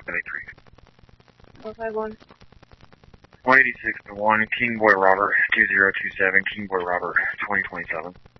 451. 186 to 1, King Boy Robert, 2027, King Boy Robert, 2027.